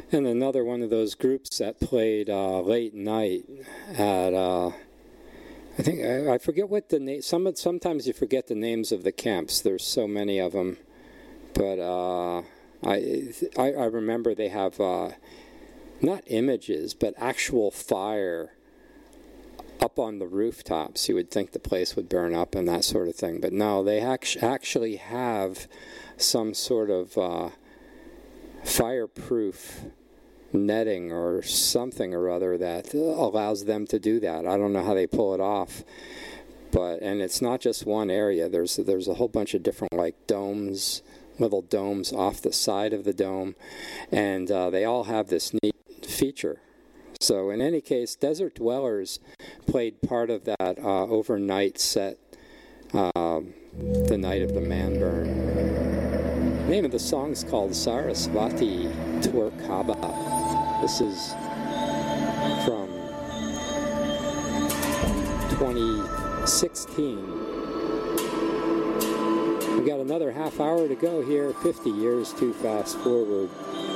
And another one of those groups that played late night at, I think, I forget what the name, sometimes you forget the names of the camps. There's so many of them. But I remember they have not images, but actual fire up on the rooftops. You would think the place would burn up and that sort of thing. But no, they actually have some sort of fireproof netting or something or other that allows them to do that. I don't know how they pull it off. And it's not just one area. There's a whole bunch of different like domes, little domes off the side of the dome, and they all have this neat feature. So in any case, Desert Dwellers played part of that overnight set, the night of the Manburn. The name of the song is called Sarasvati Twerkaba. This is from 2016. We got another half hour to go here, 50 years too fast forward.